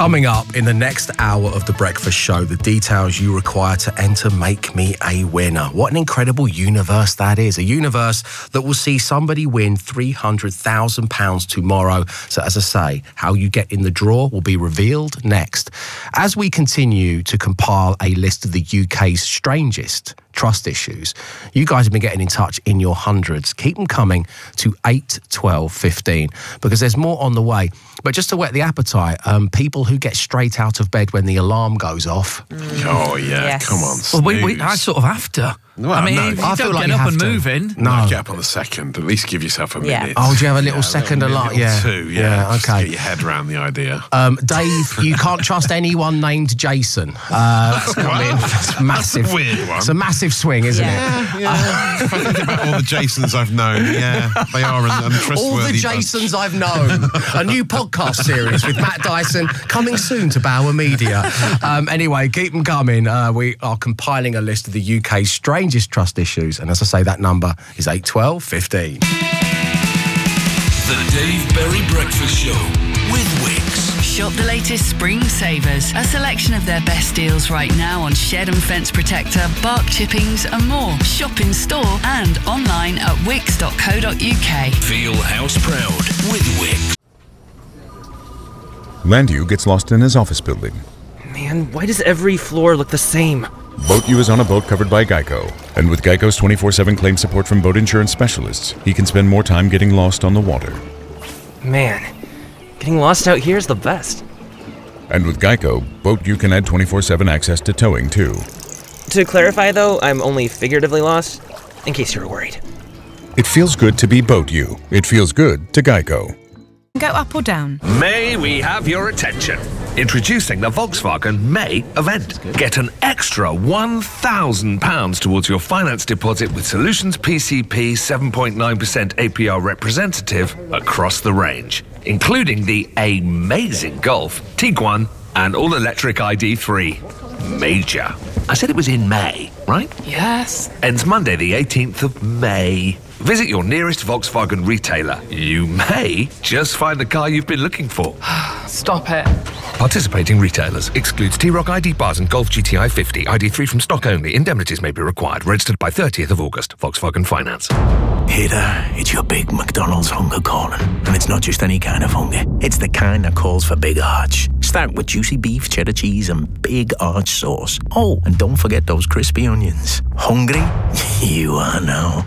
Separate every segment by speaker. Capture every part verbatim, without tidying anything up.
Speaker 1: Coming up in the next hour of The Breakfast Show, the details you require to enter Make Me a Winner. What an incredible universe that is. A universe that will see somebody win three hundred thousand pounds tomorrow. So as I say, how you get in the draw will be revealed next. As we continue to compile a list of the U K's strangest trust issues, you guys have been getting in touch in your hundreds. Keep them coming to eight, twelve, fifteen, because there's more on the way. But just to whet the appetite, um, people who get straight out of bed when the alarm goes off.
Speaker 2: Mm. Oh, yeah, yes. Come on,
Speaker 3: well, we, we, I sort of have to.
Speaker 2: Well,
Speaker 3: I mean,
Speaker 2: no.
Speaker 3: if you
Speaker 2: I
Speaker 3: don't
Speaker 1: like
Speaker 3: get
Speaker 1: you
Speaker 3: up and
Speaker 1: to.
Speaker 3: move in.
Speaker 1: No.
Speaker 2: Get up on the second. At least give yourself a
Speaker 4: Yeah.
Speaker 2: minute.
Speaker 1: Oh, do you have a little
Speaker 2: yeah,
Speaker 1: second
Speaker 2: a little
Speaker 1: alarm?
Speaker 2: minute
Speaker 1: Yeah.
Speaker 2: or two, yeah.
Speaker 1: Yeah,
Speaker 2: Just
Speaker 1: okay.
Speaker 2: get your head around the idea.
Speaker 1: Um, Dave, you can't trust anyone named Jason. Uh, that's come in. That's massive.
Speaker 2: That's a weird one.
Speaker 1: It's a massive swing, isn't
Speaker 4: Yeah.
Speaker 1: it?
Speaker 2: Yeah. If I think about all the Jasons I've known, yeah, they are un- untrustworthy.
Speaker 1: All the Jasons I've known. A new podcast series with Matt Dyson coming soon to Bauer Media. Um, anyway, keep them coming. Uh, we are compiling a list of the U K's strangest trust issues. And as I say, that number is eight, twelve, fifteen.
Speaker 5: The Dave Berry Breakfast Show with Wickes.
Speaker 6: Shop the latest spring savers. A selection of their best deals right now on shed and fence protector, bark chippings and more. Shop in store and online at wickes dot co dot uk.
Speaker 5: Feel house proud with Wickes.
Speaker 7: Landu gets lost in his office building.
Speaker 8: Man, why does every floor look the same?
Speaker 7: BoatU is on a boat covered by Geico. And with Geico's twenty-four seven claim support from boat insurance specialists, he can spend more time getting lost on the water.
Speaker 8: Man, getting lost out here is the best.
Speaker 7: And with Geico, BoatU can add twenty-four seven access to towing, too.
Speaker 8: To clarify, though, I'm only figuratively lost, in case you were worried.
Speaker 7: It feels good to be BoatU. It feels good to Geico.
Speaker 9: Go up or down?
Speaker 10: May we have your attention? Introducing the Volkswagen May event. Get an extra one thousand pounds towards your finance deposit with Solutions P C P seven point nine percent A P R representative across the range, including the amazing Golf, Tiguan, and all-electric I D three. Major. I said it was in May, right?
Speaker 3: Yes.
Speaker 10: Ends Monday the eighteenth of May. Visit your nearest Volkswagen retailer. You may just find the car you've been looking for.
Speaker 3: Stop it.
Speaker 10: Participating retailers. Excludes T-Roc I D bars and Golf G T I fifty. I D three from stock only. Indemnities may be required. Registered by thirtieth of August. Volkswagen Finance.
Speaker 11: Hey there, it's your big McDonald's hunger calling. And it's not just any kind of hunger. It's the kind that calls for big arch. Start with juicy beef, cheddar cheese and big arch sauce. Oh, and don't forget those crispy onions. Hungry? You are now.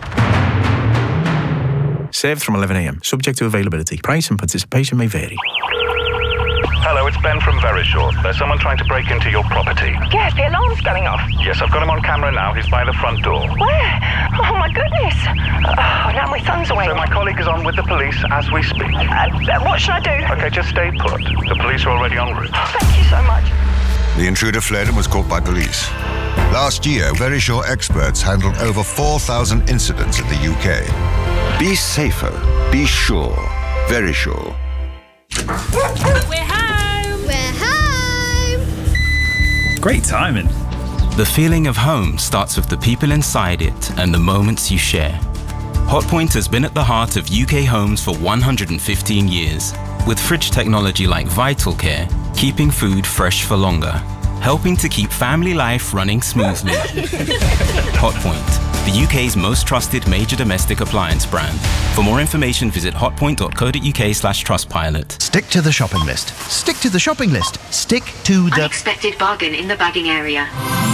Speaker 11: Served from eleven a m. Subject to availability. Price and participation may vary.
Speaker 12: Hello, it's Ben from Verisure. There's someone trying to break into your property.
Speaker 13: Yes, the alarm's going off.
Speaker 12: Yes, I've got him on camera now. He's by the front door.
Speaker 13: Where? Oh, my goodness. Oh, now my son's awake.
Speaker 12: So my colleague is on with the police as we speak.
Speaker 13: Uh, what should I do?
Speaker 12: Okay, just stay put. The police are already en route.
Speaker 13: Thank you so much.
Speaker 14: The intruder fled and was caught by police. Last year, Verisure experts handled over four thousand incidents in the U K. Be safer. Be sure. Verisure.
Speaker 9: We're home! We're home!
Speaker 15: Great timing.
Speaker 16: The feeling of home starts with the people inside it and the moments you share. Hotpoint has been at the heart of U K homes for one hundred fifteen years, with fridge technology like Vital Care, keeping food fresh for longer, helping to keep family life running smoothly. Hotpoint, the U K's most trusted major domestic appliance brand. For more information, visit hotpoint dot co dot uk slash trustpilot.
Speaker 17: Stick to the shopping list. Stick to the shopping list. Stick to the...
Speaker 18: Unexpected bargain in the bagging area.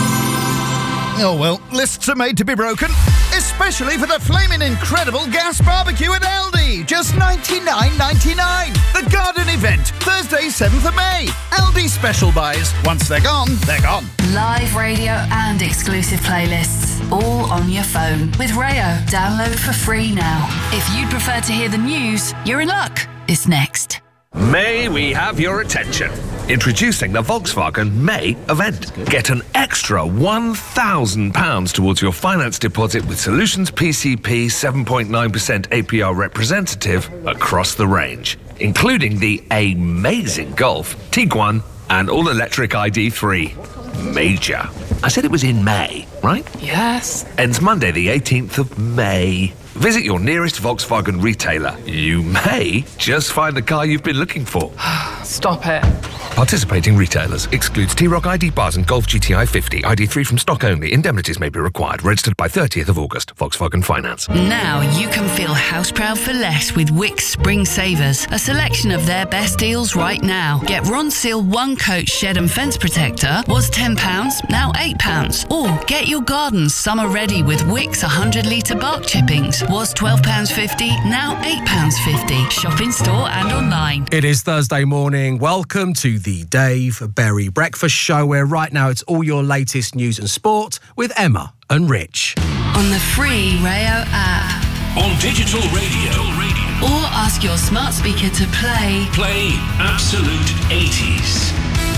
Speaker 17: Oh well, lists are made to be broken. Especially for the flaming incredible gas barbecue at Aldi. Just ninety-nine ninety-nine. The garden event, Thursday seventh of May. Aldi special buys. Once they're gone, they're gone.
Speaker 6: Live radio and exclusive playlists, all on your phone. With Rayo, download for free now. If you'd prefer to hear the news, you're in luck. It's next.
Speaker 10: May we have your attention? Introducing the Volkswagen May event. Get an extra one thousand pounds towards your finance deposit with Solutions P C P seven point nine percent A P R representative across the range, including the amazing Golf, Tiguan, and all-electric I D three. Major. I said it was in May, right?
Speaker 3: Yes.
Speaker 10: Ends Monday the eighteenth of May. Visit your nearest Volkswagen retailer. You may just find the car you've been looking for.
Speaker 3: Stop it.
Speaker 10: Participating retailers. Excludes T-Rock I D bars and Golf G T I fifty. I D three from stock only. Indemnities may be required. Registered by thirtieth of August. Volkswagen Finance.
Speaker 6: Now you can feel house proud for less with Wickes Spring Savers. A selection of their best deals right now. Get Ronseal one coat shed and fence protector was ten pounds, now eight pounds. Or get your garden summer ready with Wickes one hundred litre bark chippings. Was twelve pounds fifty, now eight pounds fifty. Shop in store and online.
Speaker 1: It is Thursday morning. Welcome to the Dave Berry Breakfast Show, where right now it's all your latest news and sport with Emma and Rich.
Speaker 6: On the free Rayo app.
Speaker 5: On digital radio.
Speaker 6: Or ask your smart speaker to play.
Speaker 5: Play Absolute eighties.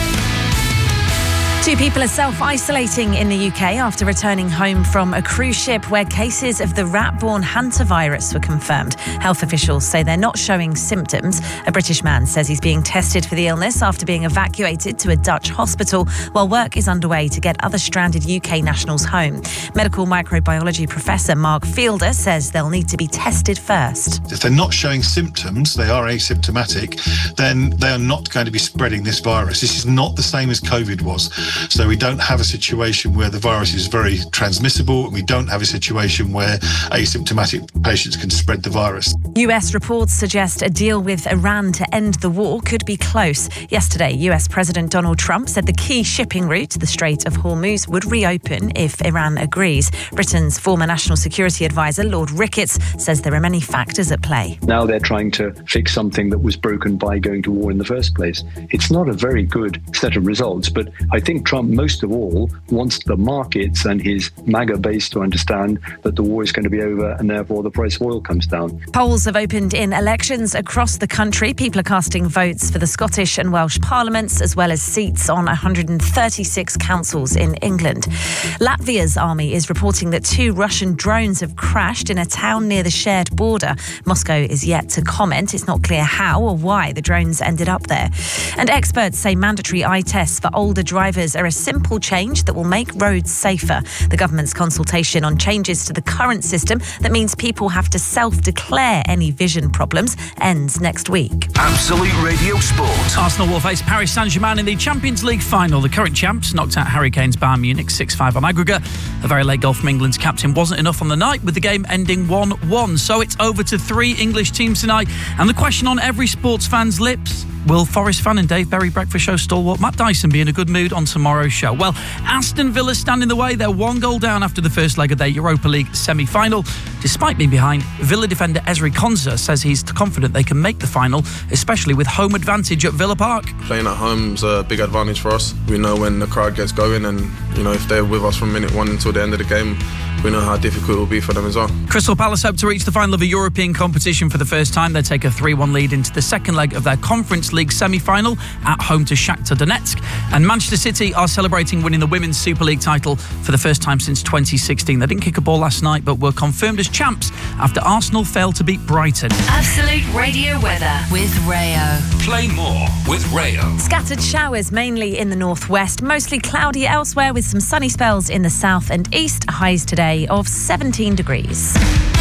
Speaker 4: Two people are self-isolating in the U K after returning home from a cruise ship where cases of the rat-borne hantavirus were confirmed. Health officials say they're not showing symptoms. A British man says he's being tested for the illness after being evacuated to a Dutch hospital, while work is underway to get other stranded U K nationals home. Medical microbiology professor Mark Fielder says they'll need to be tested first.
Speaker 19: If they're not showing symptoms, they are asymptomatic, then they are not going to be spreading this virus. This is not the same as COVID was. So we don't have a situation where the virus is very transmissible, and we don't have a situation where asymptomatic patients can spread the virus.
Speaker 4: U S reports suggest a deal with Iran to end the war could be close. Yesterday, U S President Donald Trump said the key shipping route, the Strait of Hormuz, would reopen if Iran agrees. Britain's former National Security Advisor, Lord Ricketts, says there are many factors at play.
Speaker 20: Now they're trying to fix something that was broken by going to war in the first place. It's not a very good set of results, but I think Trump, most of all, wants the markets and his MAGA base to understand that the war is going to be over and therefore the price of oil comes down.
Speaker 4: Polls have opened in elections across the country. People are casting votes for the Scottish and Welsh parliaments, as well as seats on one hundred thirty-six councils in England. Latvia's army is reporting that two Russian drones have crashed in a town near the shared border. Moscow is yet to comment. It's not clear how or why the drones ended up there. And experts say mandatory eye tests for older drivers are a simple change that will make roads safer. The government's consultation on changes to the current system that means people have to self-declare any vision problems ends next week.
Speaker 5: Absolute Radio Sport.
Speaker 3: Arsenal will face Paris Saint-Germain in the Champions League final. The current champs knocked out Harry Kane's Bayern Munich six five on aggregate. A very late goal from England's captain wasn't enough on the night, with the game ending one one. So it's over to three English teams tonight. And the question on every sports fan's lips: will Forest fan and Dave Berry Breakfast Show stalwart Matt Dyson be in a good mood on tomorrow's show? Well, Aston Villa stand in the way. They're one goal down after the first leg of their Europa League semi-final. Despite being behind, Villa defender Ezri Konsa says he's confident they can make the final, especially with home advantage at Villa Park.
Speaker 21: Playing at home is a big advantage for us. We know when the crowd gets going, and you know if they're with us from minute one until the end of the game, we know how difficult it will be for them as well.
Speaker 3: Crystal Palace hope to reach the final of a European competition for the first time. They take a three one lead into the second leg of their Conference League semi-final at home to Shakhtar Donetsk. And Manchester City are celebrating winning the Women's Super League title for the first time since twenty sixteen. They didn't kick a ball last night, but were confirmed as champs after Arsenal failed to beat Brighton.
Speaker 6: Absolute Radio weather with Rayo.
Speaker 5: Play more with Rayo.
Speaker 4: Scattered showers mainly in the northwest, mostly cloudy elsewhere with some sunny spells in the south and east. Highs today of seventeen degrees.